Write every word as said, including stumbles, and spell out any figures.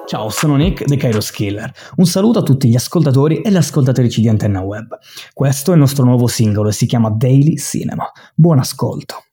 Ciao, sono Nick, The Kairos Killer. Un saluto a tutti gli ascoltatori e le ascoltatrici di Antenna Web. Questo è il nostro nuovo singolo e si chiama Daily Cinema. Buon ascolto.